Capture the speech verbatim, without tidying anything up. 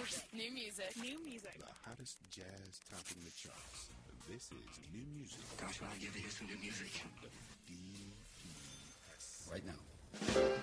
music. New music. New music. The hottest jazz topping the charts. This is new music. Gosh, when I give you some new music. The